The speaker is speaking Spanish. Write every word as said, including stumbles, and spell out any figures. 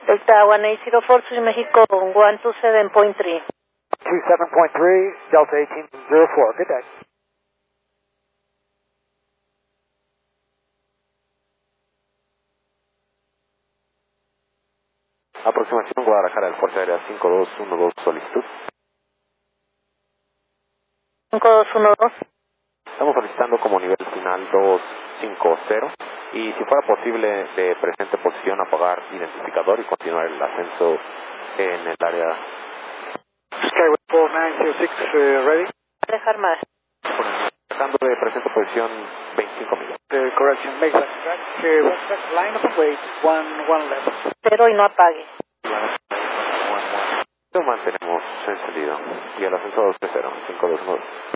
Delta one eight zero four to Mexico one two seven point three. two seven point three, Delta eighteen zero four. Good day. Aproximación Guadalajara del Fuerza Aérea cinco dos uno dos, solicitud. cinco dos uno dos. Estamos solicitando como nivel final dos cinco cero y si fuera posible de presente posición apagar identificador y continuar el ascenso en el área. Skyway four nine zero six, uh, ready? Dejar más. Sacando de presente posición veinticinco millas. The correction, make that track, uh, one track, line of weight, one, one left. Cero y no apague. Lo mantenemos encendido y el ascenso dos cero cinco dos nueve.